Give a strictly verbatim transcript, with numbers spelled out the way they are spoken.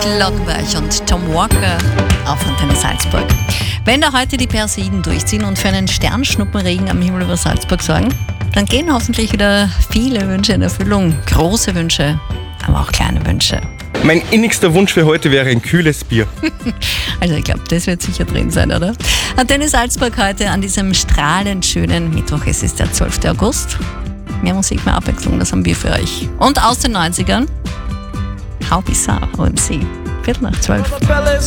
Glockenbach und Tom Walker auf Antenne Salzburg. Wenn da heute die Perseiden durchziehen und für einen Sternschnuppenregen am Himmel über Salzburg sorgen, dann gehen hoffentlich wieder viele Wünsche in Erfüllung. Große Wünsche, aber auch kleine Wünsche. Mein innigster Wunsch für heute wäre ein kühles Bier. Also ich glaube, das wird sicher drin sein, oder? Antenne Salzburg heute an diesem strahlend schönen Mittwoch. Es ist der zwölfte August. Mehr Musik, mehr Abwechslung, das haben wir für euch. Und aus den neunzigern, How Bizarre, O M C. Viertel nach zwölf.